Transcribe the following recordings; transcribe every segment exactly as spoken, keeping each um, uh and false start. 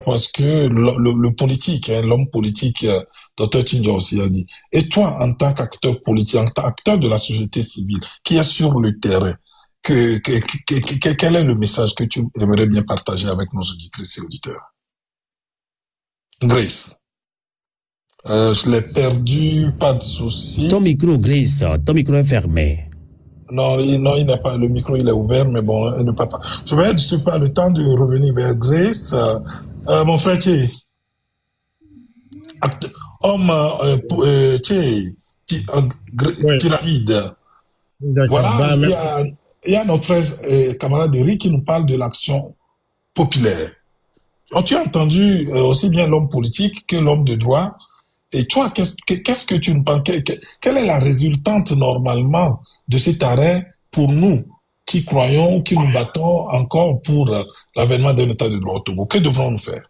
parce que le, le, le politique, hein, l'homme politique, euh, docteur Tindia aussi a dit. Et toi, en tant qu'acteur politique, en tant qu'acteur de la société civile, qui est sur le terrain, que, que, que, que- quel est le message que tu aimerais bien partager avec nos auditrices et auditeurs? Grace, euh, je l'ai perdu, pas de souci. Ton micro, Grace, ton micro est fermé. Non, il, non, il n'est pas, le micro il est ouvert, mais bon, il ne peut pas. Je vais je pas le temps de revenir vers Grace. Euh, euh, mon frère, tu es act- homme, euh, pou- euh, tu es pi- euh, gr- Oui, pyramide. d'accord. Voilà, Bah, il y merci. a, il y a notre frère, euh, camarade Eric qui nous parle de l'action populaire. Alors, tu as entendu euh, aussi bien l'homme politique que l'homme de droit. Et toi, qu'est-ce que, qu'est-ce que tu nous penses? que- que- Quelle est la résultante normalement de cet arrêt pour nous qui croyons, qui nous battons encore pour euh, l'avènement d'un état de droit au Togo? Que devrons-nous faire?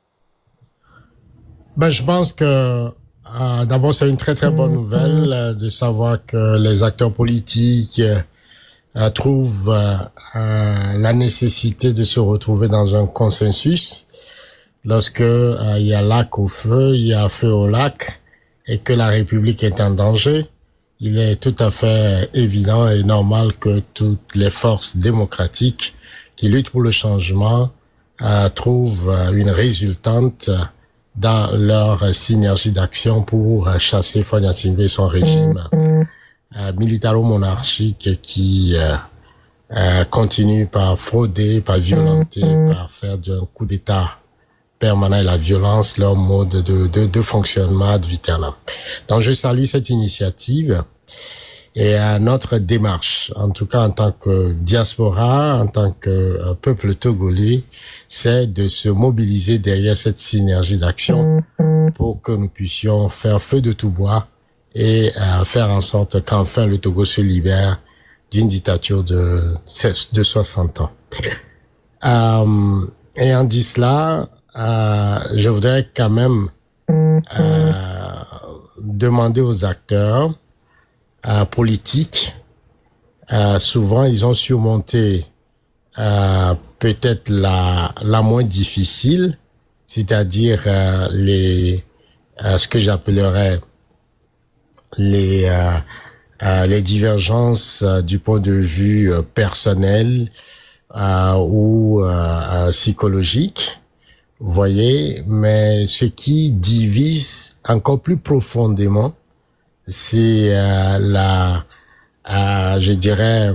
Ben, je pense que euh, d'abord c'est une très très bonne nouvelle euh, de savoir que les acteurs politiques euh, euh, trouvent euh, euh, la nécessité de se retrouver dans un consensus lorsque euh, il y a lac au feu, il y a feu au lac et que la République est en danger. Il est tout à fait évident et normal que toutes les forces démocratiques qui luttent pour le changement euh, trouvent euh, une résultante euh, dans leur synergie d'action pour euh, chasser Faure Gnassingbé et son régime euh, militaro-monarchique qui euh, euh, continue par frauder, par violenter, par faire d'un coup d'État permanent et la violence leur mode de, de, de fonctionnement ad vitam. Donc je salue cette initiative et à notre démarche, en tout cas en tant que diaspora, en tant que euh, peuple togolais, c'est de se mobiliser derrière cette synergie d'action pour que nous puissions faire feu de tout bois et euh, faire en sorte qu'enfin le Togo se libère d'une dictature de, de soixante ans. Euh, ayant dit cela, euh, je voudrais quand même euh, demander aux acteurs euh, politiques, euh, souvent ils ont surmonté euh, peut-être la, la moins difficile, c'est-à-dire euh, les euh, ce que j'appellerais les euh, euh, les divergences euh, du point de vue euh, personnel euh, ou euh, euh, psychologique, vous voyez, mais ce qui divise encore plus profondément, c'est euh, la, euh, je dirais,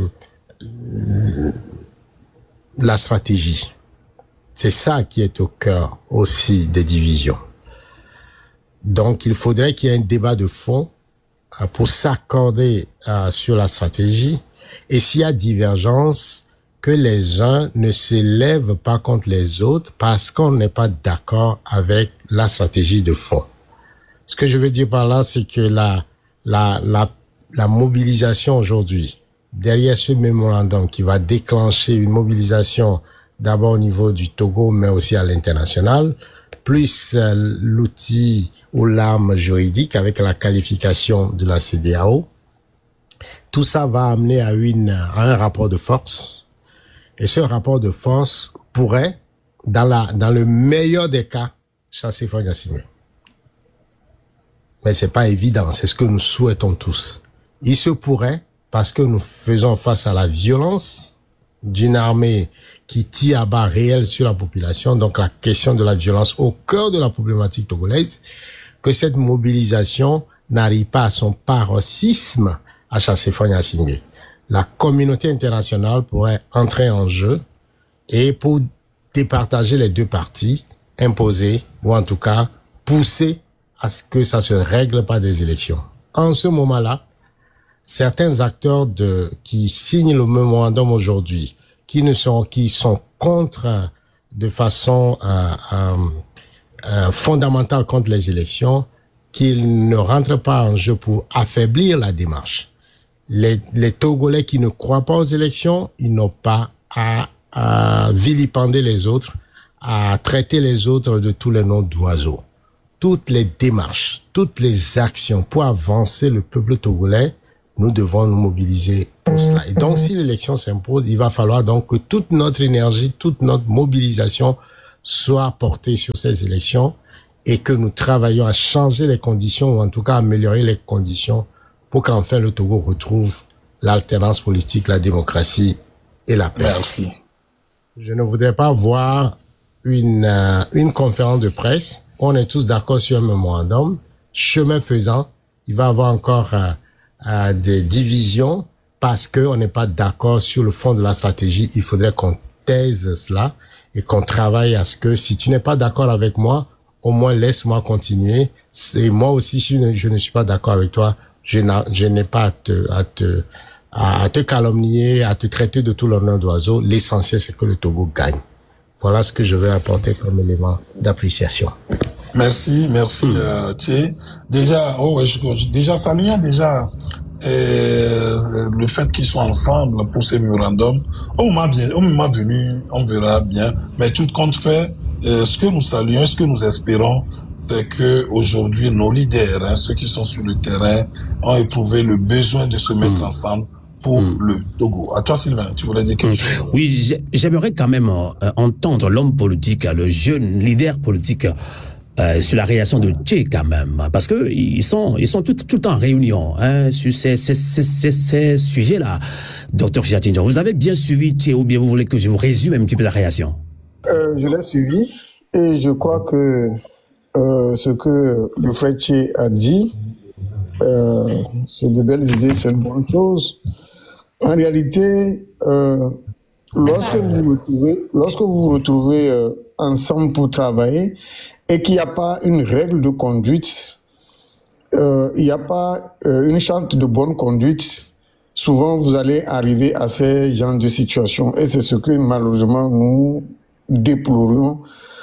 la stratégie. C'est ça qui est au cœur aussi des divisions. Donc, il faudrait qu'il y ait un débat de fond euh, pour s'accorder euh, sur la stratégie. Et s'il y a divergence, que les uns ne s'élèvent pas contre les autres parce qu'on n'est pas d'accord avec la stratégie de fond. Ce que je veux dire par là, c'est que la, la, la, la mobilisation aujourd'hui, derrière ce mémorandum qui va déclencher une mobilisation d'abord au niveau du Togo, mais aussi à l'international, plus euh, l'outil ou l'arme juridique avec la qualification de la C D A O, tout ça va amener à, une, à un rapport de force. Et ce rapport de force pourrait, dans la, dans le meilleur des cas, chasser Faure Gnassingbé. Mais c'est pas évident, c'est ce que nous souhaitons tous. Il se pourrait, parce que nous faisons face à la violence d'une armée qui tire à bas réel sur la population, donc la question de la violence au cœur de la problématique togolaise, que cette mobilisation n'arrive pas à son paroxysme à chasser Faure Gnassingbé. La communauté internationale pourrait entrer en jeu et pour départager les deux parties, imposer ou en tout cas pousser à ce que ça se règle par des élections. En ce moment-là, certains acteurs de qui signent le mémorandum aujourd'hui, qui ne sont qui sont contre de façon euh, euh, euh, fondamentale contre les élections, qu'ils ne rentrent pas en jeu pour affaiblir la démarche. Les, les Togolais qui ne croient pas aux élections, ils n'ont pas à, à vilipender les autres, à traiter les autres de tous les noms d'oiseaux. Toutes les démarches, toutes les actions pour avancer le peuple togolais, nous devons nous mobiliser pour cela. Et donc, si l'élection s'impose, il va falloir donc que toute notre énergie, toute notre mobilisation soit porté sur ces élections et que nous travaillons à changer les conditions ou en tout cas améliorer les conditions pour qu'enfin le Togo retrouve l'alternance politique, la démocratie et la paix. Merci. Je ne voudrais pas voir une, euh, une conférence de presse. On est tous d'accord sur un mémorandum. Chemin faisant, il va y avoir encore euh, euh, des divisions parce qu'on n'est pas d'accord sur le fond de la stratégie. Il faudrait qu'on taise cela et qu'on travaille à ce que si tu n'es pas d'accord avec moi, au moins laisse-moi continuer. Et moi aussi, si je ne, je ne suis pas d'accord avec toi, je n'ai pas à te, à te, à te calomnier, à te traiter de tout l'honneur d'oiseau. L'essentiel, c'est que le Togo gagne. Voilà ce que je vais apporter comme élément d'appréciation. Merci, merci, euh, Thierry. Déjà, oh, ouais, je, déjà, saluons déjà euh, le fait qu'ils soient ensemble pour ces mémorandums. Au moment, au moment venu, on verra bien. Mais tout compte fait, euh, ce que nous saluons, ce que nous espérons, c'est que aujourd'hui nos leaders, hein, ceux qui sont sur le terrain, ont éprouvé le besoin de se mettre mmh. ensemble pour mmh. le Togo. À toi, Sylvain, tu voulais dire quelque mmh. chose? Oui, j'aimerais quand même euh, entendre l'homme politique, le jeune leader politique, euh, sur la réaction de Tché quand même, parce que ils sont, ils sont tout, tout le temps en réunion hein, sur ces, ces, ces, ces, ces sujets-là. Docteur Chiatinho, vous avez bien suivi Tché ou bien vous voulez que je vous résume un petit peu la réaction? euh, Je l'ai suivi et je crois que Euh, ce que le frère Tché a dit, euh, c'est de belles idées, c'est une bonne chose. En réalité, euh, lorsque vous vous retrouvez, lorsque vous vous retrouvez euh, ensemble pour travailler et qu'il n'y a pas une règle de conduite, euh, il n'y a pas euh, une charte de bonne conduite, souvent vous allez arriver à ces genres de situations. Et c'est ce que malheureusement nous déplorons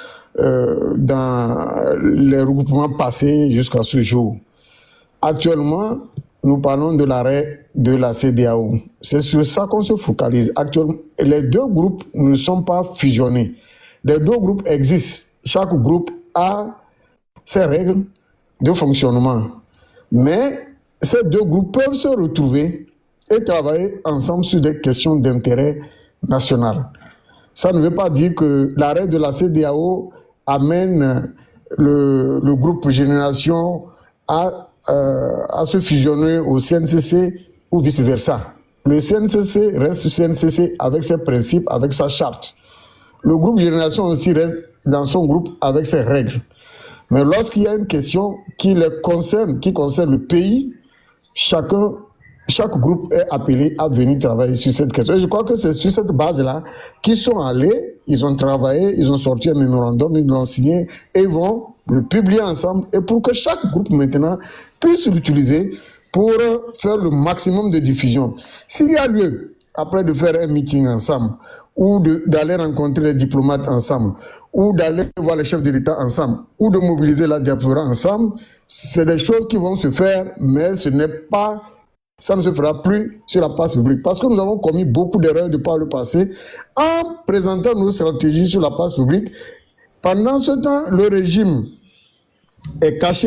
Euh, dans les regroupements passés jusqu'à ce jour. Actuellement, nous parlons de l'arrêt de la C E D E A O. C'est sur ça qu'on se focalise. Actuellement, les deux groupes ne sont pas fusionnés. Les deux groupes existent. Chaque groupe a ses règles de fonctionnement. Mais ces deux groupes peuvent se retrouver et travailler ensemble sur des questions d'intérêt national. Ça ne veut pas dire que l'arrêt de la C E D E A O amène le, le groupe Génération à, euh, à se fusionner au C N C C ou vice-versa. Le C N C C reste C N C C avec ses principes, avec sa charte. Le groupe Génération aussi reste dans son groupe avec ses règles. Mais lorsqu'il y a une question qui les concerne, qui concerne le pays, chacun Chaque groupe est appelé à venir travailler sur cette question. Et je crois que c'est sur cette base-là qu'ils sont allés, ils ont travaillé, ils ont sorti un mémorandum, ils l'ont signé et ils vont le publier ensemble et pour que chaque groupe maintenant puisse l'utiliser pour faire le maximum de diffusion. S'il y a lieu, après de faire un meeting ensemble, ou d'aller rencontrer les diplomates ensemble, ou d'aller voir les chefs de l'État ensemble, ou de mobiliser la diaspora ensemble, c'est des choses qui vont se faire, mais ce n'est pas... Ça ne se fera plus sur la place publique. Parce que nous avons commis beaucoup d'erreurs de par le passé en présentant nos stratégies sur la place publique. Pendant ce temps, le régime est caché,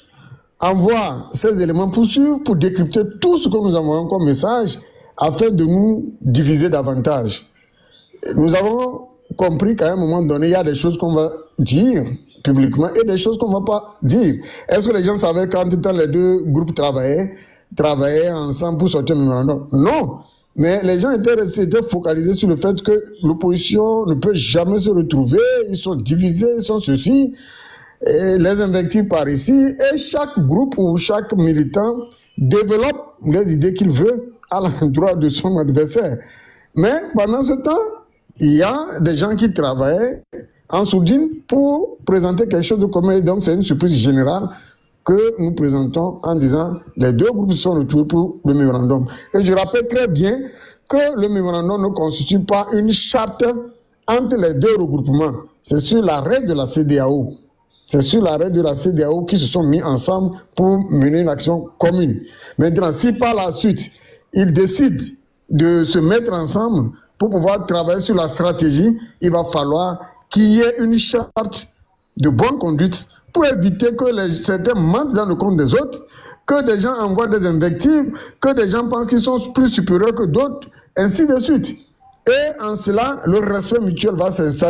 envoie ces éléments pour suivre, pour décrypter tout ce que nous envoyons comme message afin de nous diviser davantage. Nous avons compris qu'à un moment donné, il y a des choses qu'on va dire publiquement et des choses qu'on ne va pas dire. Est-ce que les gens savaient qu'en tout temps les deux groupes travaillaient travailler ensemble pour sortir un mémorandum? Non. Mais les gens étaient, étaient focalisés sur le fait que l'opposition ne peut jamais se retrouver, ils sont divisés, ils sont ceci, et les invectives par ici, et chaque groupe ou chaque militant développe les idées qu'il veut à l'endroit de son adversaire. Mais pendant ce temps, il y a des gens qui travaillent en sourdine pour présenter quelque chose de commun, et donc c'est une surprise générale que nous présentons en disant les deux groupes sont retrouvés pour le mémorandum. Et je rappelle très bien que le mémorandum ne constitue pas une charte entre les deux regroupements. C'est sur l'arrêt de la C E D E A O. C'est sur l'arrêt de la C E D E A O qui se sont mis ensemble pour mener une action commune. Maintenant, si par la suite, ils décident de se mettre ensemble pour pouvoir travailler sur la stratégie, il va falloir qu'il y ait une charte de bonne conduite pour éviter que les, certains mentent dans le compte des autres, que des gens envoient des invectives, que des gens pensent qu'ils sont plus supérieurs que d'autres, ainsi de suite. Et en cela, le respect mutuel va s'installer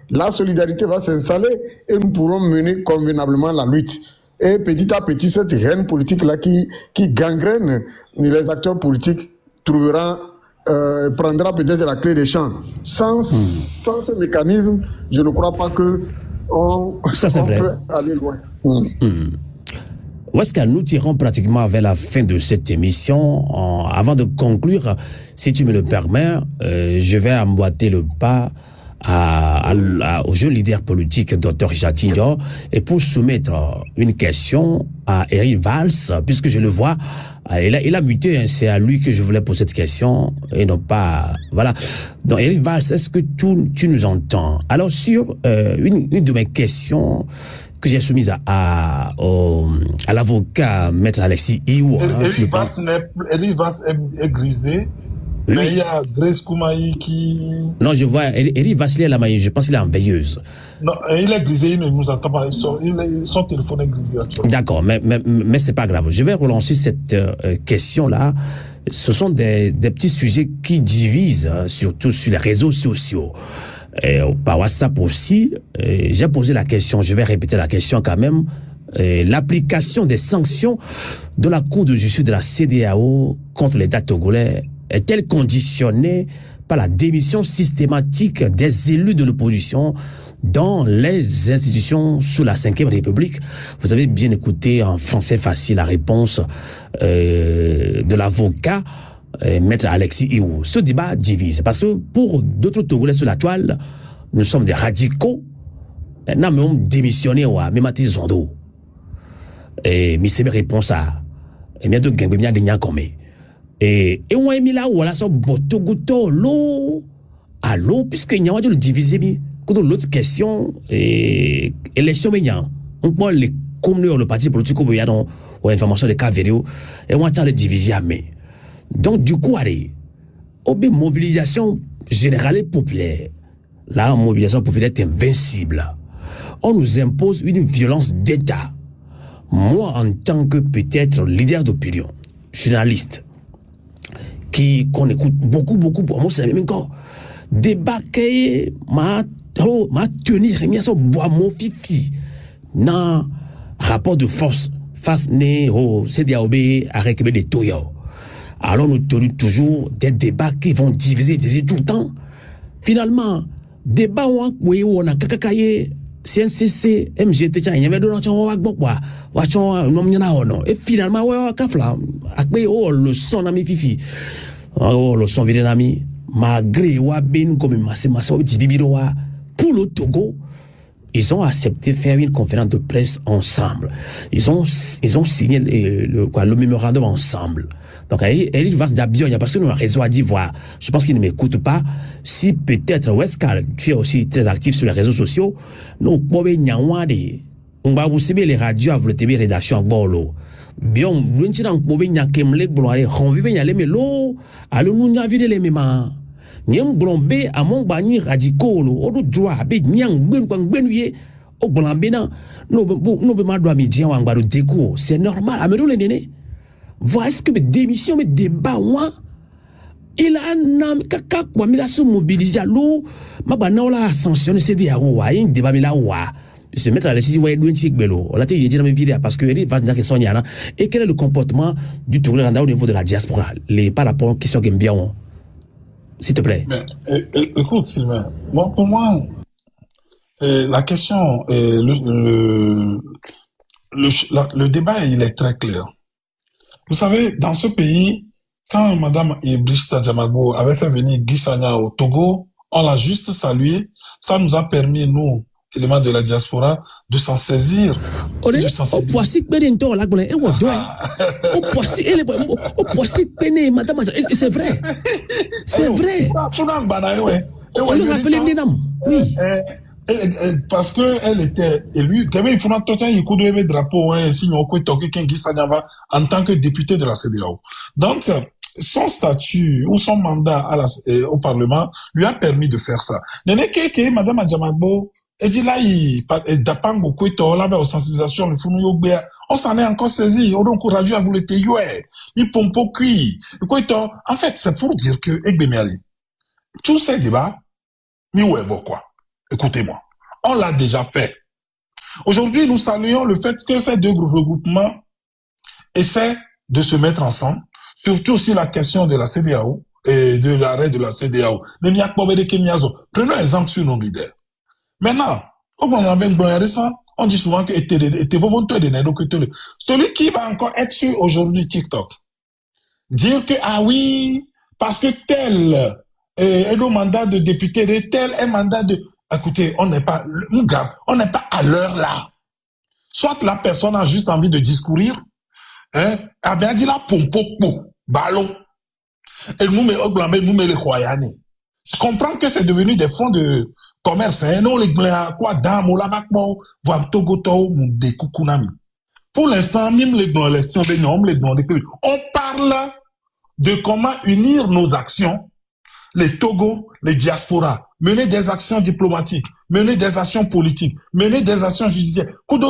la solidarité va s'installer et nous pourrons mener convenablement la lutte. Et petit à petit, cette haine politique-là qui, qui gangrène les acteurs politiques trouvera, euh, prendra peut-être la clé des champs. Sans, mmh. sans ce mécanisme, je ne crois pas que on, Ça, c'est on vrai. peut aller loin. Mmh. Mmh. Où est-ce que nous tirons pratiquement vers la fin de cette émission? En, avant de conclure, si tu me le permets, euh, je vais emboîter le pas à, à, à, au jeune leader politique, docteur Jatinho, et pour soumettre une question à Eric Valls, puisque je le vois, il a, il a muté, hein, c'est à lui que je voulais poser cette question, et non pas... Voilà. Donc, Eric Valls, est-ce que tu, tu nous entends? Alors, sur euh, une, une de mes questions que j'ai soumise à, à, au, à l'avocat Maître Alexis Iwo. Eric Valls est, est grisé. Oui. Mais il y a Grace Koumaï qui... Non, je vois, Eric Valls est là, je pense qu'il est en veilleuse. Non, il est grisé, il ne nous entend pas. Son, il est, son téléphone est grisé actuellement. D'accord, mais, mais, mais c'est pas grave. Je vais relancer cette euh, question-là. Ce sont des, des petits sujets qui divisent, hein, surtout sur les réseaux sociaux. Et par WhatsApp aussi, j'ai posé la question, je vais répéter la question quand même. L'application des sanctions de la Cour de justice de la C D A O contre l'État togolais est-elle conditionnée par la démission systématique des élus de l'opposition dans les institutions sous la cinquième République? Vous avez bien écouté en français facile la réponse euh, de l'avocat euh, Maître Alexis Iwo. Ce débat divise parce que pour d'autres Togolais sur la toile, nous sommes des radicaux. Nous avons démissionné à Memati Zondo. Et mi sebe réponse à et bien de gagner bien de nyakome. Et et on a mis là voilà ça botogoto lo allo puisque il y a le diviser bi que l'autre question et élection meñan on parle les communes le parti politique il y a dans information de cas vidéo et on a le diviser à mais donc du coup allez au mobilisation générale et populaire la mobilisation populaire est invincible. On nous impose une violence d'État. Moi, en tant que peut-être leader d'opinion, journaliste, qui qu'on écoute beaucoup, beaucoup, pour moi, c'est la même encore. Débarquer, ma, oh, ma tenir, mais ça, bois mon fifi, dans rapport de force, face, né, oh, c'est des obé, à récupérer des toyos. Alors, nous tenons toujours des débats qui vont diviser, diviser tout le temps. Finalement, débat, oui, on a kakakaye, C N C C, M G T, il y avait deux ans, on va voir, et finalement, ouais, kafla, après, oh, le son ami fifi, oh, le son vide ami, malgré, ouais, ben, comme masse, masse, bibidoa, pour le Togo, ils ont accepté de faire une conférence de presse ensemble. Ils ont, ils ont signé le, le, quoi, le mémorandum ensemble. Donc, Eric va d'abord, parce que nous avons réseau à d'Ivoire. Je pense qu'il ne m'écoute pas. Si peut-être, Wescal, tu es aussi très actif sur les réseaux sociaux, nous pouvons on va vous savoir les radios à votre rédaction à Bolo. Bien, nous n'avons pas besoin de kemlek bloire, on vit bien les mélos, alors nous n'avons pas les mêmes. Nyam blombe à mon bani radicolo, au droit, be nyang ben kwang benuye, au blombe na, no no be ma doit midi en baro déco, c'est normal, à me le néné. Voici que mes démissions, mes débats, moi, il a un kaka, quoi, mais là, se mobiliser à l'eau, ma banola sanctionne C D A O, un débat, mais là, ouah. Se mettre à la décision, ouais, douin tic belo. On l'a dit, il y a une vidéo parce que il va dire que son yana. Et quel est le comportement du Togo au niveau de la diaspora? Les, par rapport aux questions qui me bien, s'il te plaît. Mais, écoute, Sylvain, moi, pour moi, euh, la question, euh, le, le, le, la, le débat, il est très clair. Vous savez, dans ce pays, quand Madame Brigitte Adjamagbo avait fait venir Guy Sagna au Togo, on l'a juste salué. Ça nous a permis, nous, éléments de la diaspora, de s'en saisir. Au poissi pénito là, et au doigt. Au poissi, et au poissi péné, Madame, c'est vrai. C'est vrai. On le rappelait les noms. Oui. Parce que elle était élue, il faut entendre il coup de drapeau, hein, signe au côté Guy Sagna en tant que député de la C D A O. Donc, son statut ou son mandat à la, euh, au Parlement lui a permis de faire ça. N'est que Madame Adjamagbo, et dit là, il d'apango kwito là, la sensibilisation, le funu yobea, on s'en est encore saisi, on donc radio a voulu te yue, il pompo kui, le kwito, en fait, c'est pour dire que, Egbe Miali, tous ces débats, mi ouais, quoi. Écoutez-moi, on l'a déjà fait. Aujourd'hui, nous saluons le fait que ces deux regroupements essaient de se mettre ensemble, surtout aussi la question de la C D A O et de l'arrêt de la C D A O. Prenons exemple sur nos leaders. Maintenant, on dit souvent que celui qui va encore être sur aujourd'hui TikTok, dire que, ah oui, parce que tel est le mandat de député, tel est mandat de... Écoutez, on n'est pas, on n'est pas à l'heure là. Soit la personne a juste envie de discourir, hein, a bien dit la pompo, ballon. Et nous, nous, nous, les croyants. Je comprends que c'est devenu des fonds de commerce, hein, non, les quoi, dame, ou la vacmo, voir Togoto, des coucounami. Pour l'instant, même les dans les on parle de comment unir nos actions, les Togo, les diasporas, mener des actions diplomatiques, mener des actions politiques, mener des actions judiciaires.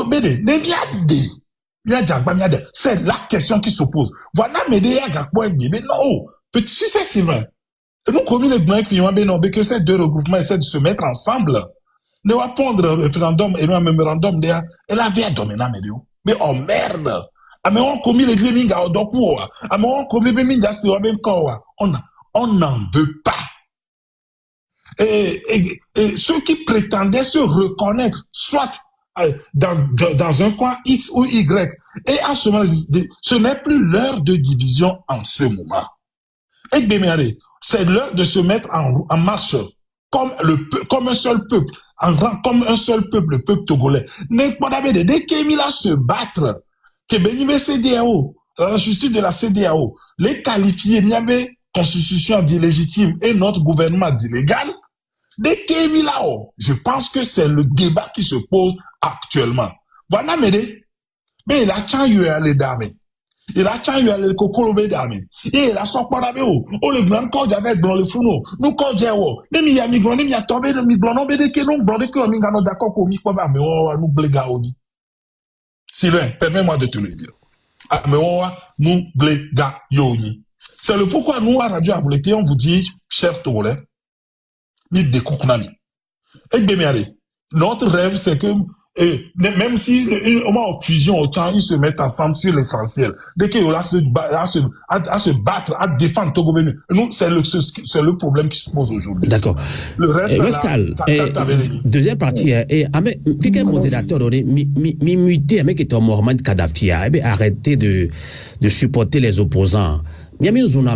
C'est la question qui s'oppose. Voilà, mais non, petit, si c'est Sylvain. Nous, comme les blancs qui ont bien que ces deux regroupements essaient de se mettre ensemble, ne va prendre un référendum et un mémorandum d'ailleurs, et la vie est dominante, mais oh merde! Ah, mais on commis les blémings à Odokou, ah, mais on commis les blémings à Siwabenkowa. On, on n'en veut pas. Et, et, et ceux qui prétendaient se reconnaître, soit dans, dans un coin X ou Y, et en ce moment, ce n'est plus l'heure de division en ce moment. Et bien, c'est l'heure de se mettre en, en marche comme, le, comme un seul peuple, en grand, comme un seul peuple, le peuple togolais. Dès qu'il y a se battre, que ben C D A O, la justice de la C D A O, les qualifier, il y avait constitution d'illégitime et notre gouvernement d'illégal. Dès qu'il y a là, je pense que c'est le débat qui se pose actuellement. Voilà, mais mais il a tenu à les dames. Il a tenu à les cocolobe dames. Et il a son parabé, oh, le grand corps j'avais blanc le founo. Nous corps j'ai, oh, les miens migrants, les miens tombés, les migrants, non, mais des que nous, blanc, des que nous, nous, d'accord, qu'on m'y croit, mais oh, nous, bléga, on y. Sylvain, permets-moi de te le dire. Ah, mais on nous bléga yoni. C'est le pourquoi nous, à Radio Avolete, on vous dit, cher Togolais, ni des coucnami. Et bien, notre rêve, c'est que, et, même si, au moins, en fusion, autant, ils se mettent ensemble sur l'essentiel. Dès qu'ils ont à se, à, se, à se battre, à défendre Togo Benu. Nous, c'est le, c'est le problème qui se pose aujourd'hui. D'accord. Le reste, Pascal, deuxième partie, et, mais, vu modérateur, mi, mi, mi, muté, mais qui est Mohamed Kadhafi, eh arrêtez de, de supporter les opposants. C'est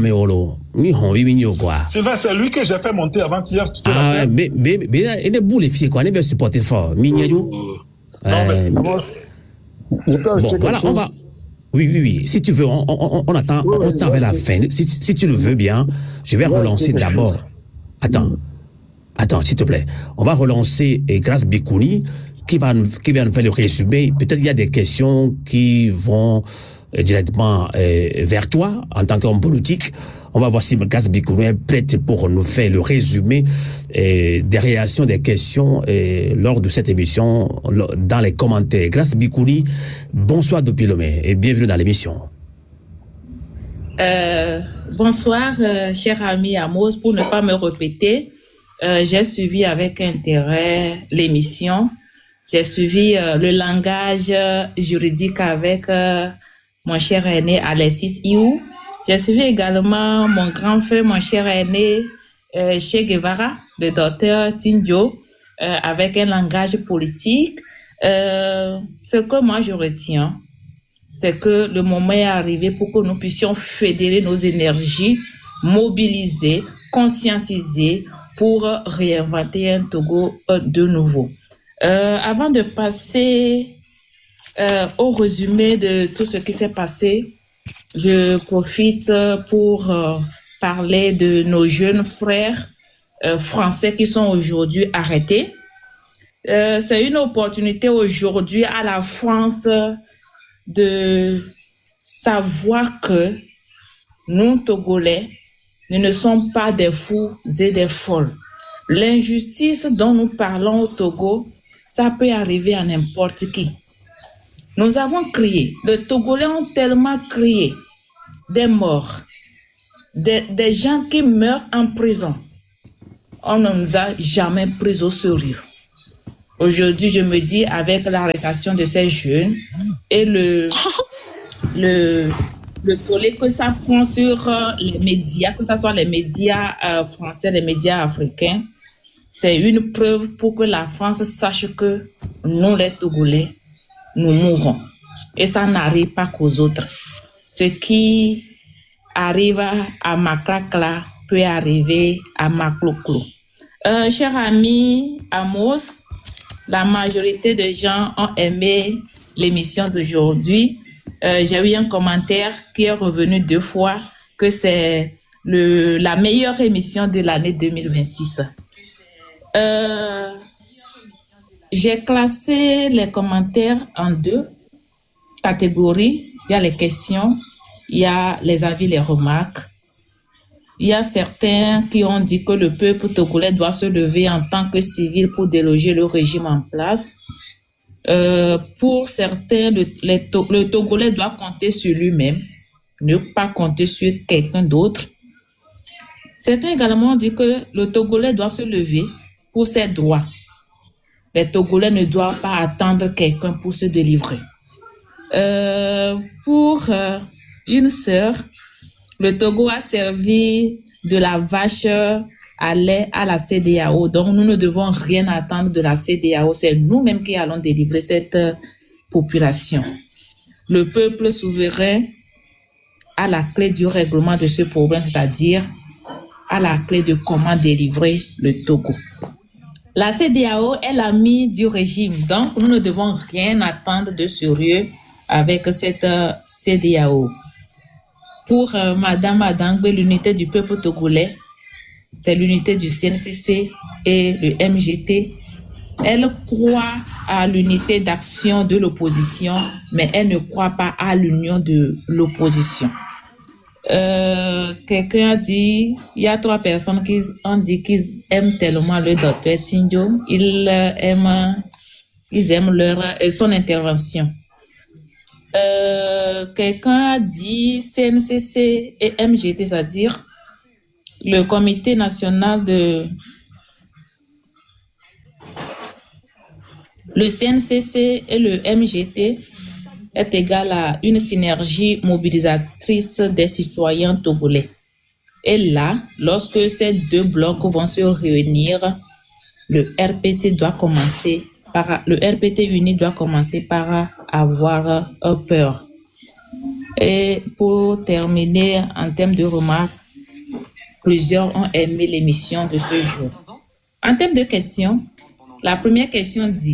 vrai, c'est lui que j'ai fait monter avant-hier. Ah, mais, mais, mais, il est beau les filles, quoi, il veut supporter fort. Mignadou. Non, mais, bon, je peux ajouter bon, quelque voilà, chose. On va... Oui, oui, oui. Si tu veux, on, on, on attend, oui, on tend vers la fin. Si, si tu le veux bien, je vais ouais, relancer d'abord. Attends. Attends, s'il te plaît. On va relancer eh, Grace Bikouni, qui va, qui va nous faire le résumé. Peut-être il y a des questions qui vont euh, directement euh, vers toi, en tant qu'homme politique. On va voir si Grace Bikouni est prête pour nous faire le résumé euh, des réactions, des questions euh, lors de cette émission, dans les commentaires. Grace Bikouni, bonsoir depuis Lomé et bienvenue dans l'émission. Euh, bonsoir, euh, cher ami Amos. Pour ne pas me répéter, euh, j'ai suivi avec intérêt l'émission. J'ai suivi euh, le langage juridique avec euh, mon cher aîné Alexis Iou. J'ai suivi également mon grand frère, mon cher aîné euh, Che Guevara, le docteur Tindio, euh, avec un langage politique. Euh, ce que moi je retiens, c'est que le moment est arrivé pour que nous puissions fédérer nos énergies, mobiliser, conscientiser pour réinventer un Togo euh, de nouveau. Euh, avant de passer euh, au résumé de tout ce qui s'est passé, je profite pour euh, parler de nos jeunes frères euh, français qui sont aujourd'hui arrêtés. Euh, c'est une opportunité aujourd'hui à la France de savoir que nous, Togolais, nous ne sommes pas des fous et des folles. L'injustice dont nous parlons au Togo, ça peut arriver à n'importe qui. Nous avons crié, les Togolais ont tellement crié des morts, des, des gens qui meurent en prison. On ne nous a jamais pris au sérieux. Aujourd'hui, je me dis, avec l'arrestation de ces jeunes et le, le, le tollé que ça prend sur euh, les médias, que ce soit les médias euh, français, les médias africains, c'est une preuve pour que la France sache que nous, les Togolais, nous mourrons. Et ça n'arrive pas qu'aux autres. Ce qui arrive à Makrakla peut arriver à Makloklo. Euh, cher ami Amos, la majorité des gens ont aimé l'émission d'aujourd'hui. Euh, j'ai eu un commentaire qui est revenu deux fois que c'est le, la meilleure émission de l'année deux mille vingt-six. Euh, j'ai classé les commentaires en deux catégories. Il y a les questions, il y a les avis, les remarques. Il y a certains qui ont dit que le peuple togolais doit se lever en tant que civil pour déloger le régime en place. Euh, pour certains, le, les, le Togolais doit compter sur lui-même, ne pas compter sur quelqu'un d'autre. Certains également ont dit que le Togolais doit se lever pour ses droits. Les Togolais ne doivent pas attendre quelqu'un pour se délivrer. Euh, pour euh, une sœur, le Togo a servi de la vache à lait à la C D A O. Donc, nous ne devons rien attendre de la C D A O. C'est nous-mêmes qui allons délivrer cette population. Le peuple souverain a la clé du règlement de ce problème, c'est-à-dire a la clé de comment délivrer le Togo. La C D A O est l'ami du régime. Donc, nous ne devons rien attendre de sérieux avec cette C D A O. Pour euh, Madame Adangbe, l'unité du peuple togolais, c'est l'unité du C N C C et le M G T. Elle croit à l'unité d'action de l'opposition, mais elle ne croit pas à l'union de l'opposition. Euh, quelqu'un a dit, il y a trois personnes qui ont dit qu'ils aiment tellement le docteur Tindio, ils aiment, ils aiment leur, son intervention. Euh, quelqu'un a dit C N C C et M G T, c'est-à-dire le comité national de le C N C C et le M G T est égal à une synergie mobilisatrice des citoyens togolais. Et là, lorsque ces deux blocs vont se réunir, le R P T doit commencer par le R P T uni doit commencer par avoir peur. Et pour terminer, en termes de remarques, plusieurs ont aimé l'émission de ce jour. En termes de questions, la première question dit: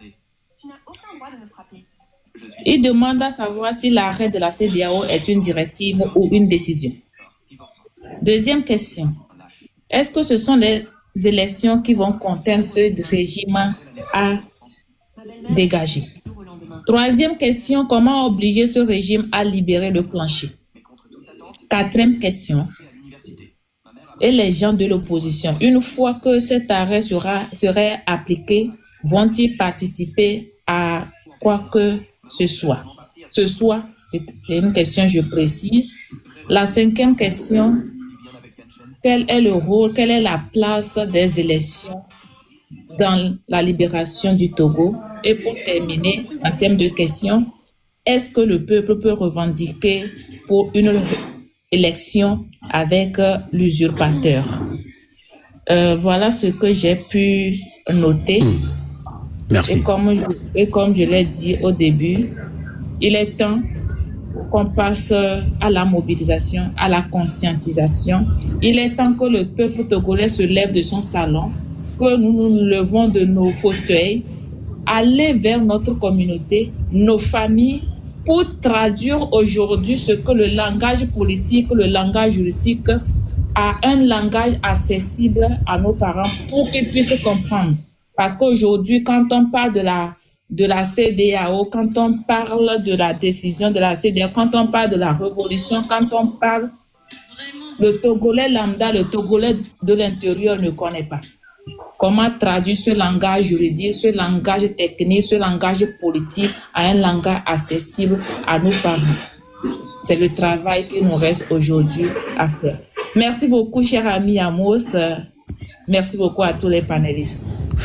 il demande à savoir si l'arrêt de la C D A O est une directive ou une décision. Deuxième question: est-ce que ce sont les élections qui vont contraindre ce régime à dégager? Troisième question: comment obliger ce régime à libérer le plancher? Quatrième question: et les gens de l'opposition, une fois que cet arrêt sera, serait appliqué, vont-ils participer à quoi que ce soit? Ce soit, c'est une question, je précise. La cinquième question: quel est le rôle, quelle est la place des élections dans la libération du Togo? Et pour terminer, en termes de questions, est-ce que le peuple peut revendiquer pour une élection avec l'usurpateur? Euh, voilà ce que j'ai pu noter. Mmh. Merci. Et comme je, et comme je l'ai dit au début, il est temps qu'on passe à la mobilisation, à la conscientisation. Il est temps que le peuple togolais se lève de son salon, que nous nous levons de nos fauteuils, aller vers notre communauté, nos familles, pour traduire aujourd'hui ce que le langage politique, le langage juridique a un langage accessible à nos parents pour qu'ils puissent comprendre. Parce qu'aujourd'hui, quand on parle de la, de la C D A O, quand on parle de la décision de la C D A O, quand on parle de la révolution, quand on parle, le Togolais lambda, le Togolais de l'intérieur ne connaît pas. Comment traduire ce langage juridique, ce langage technique, ce langage politique à un langage accessible à nos parents? C'est le travail qui nous reste aujourd'hui à faire. Merci beaucoup, cher ami Amos. Merci beaucoup à tous les panélistes.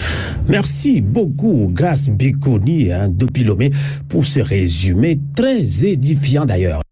Merci beaucoup, Grace Bikoni, hein, de Pilomé, pour ce résumé très édifiant d'ailleurs.